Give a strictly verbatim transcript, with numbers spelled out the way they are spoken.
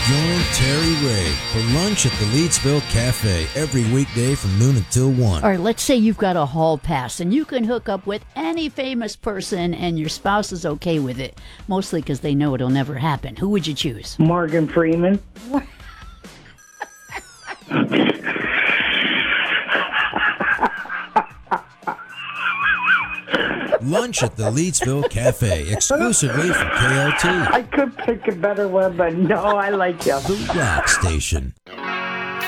Join Terry Ray for lunch at the Leedsville Cafe every weekday from noon until one. Or let's say you've got a hall pass and you can hook up with any famous person and your spouse is okay with it, mostly because they know it'll never happen. Who would you choose? Morgan Freeman. Lunch at the Leedsville Cafe, exclusively for K L T. I could pick a better one, but no, I like you. The Rock Station.